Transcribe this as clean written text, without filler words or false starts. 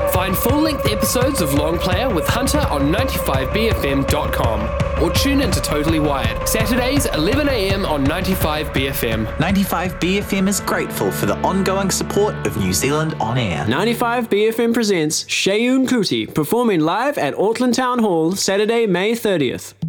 Find full-length episodes of Long Player with Hunter on 95bfm.com or tune into Totally Wired, Saturdays 11 a.m. on 95BFM. 95BFM is grateful for the ongoing support of New Zealand On Air. 95BFM presents Shayun Kuti performing live at Auckland Town Hall Saturday, May 30th.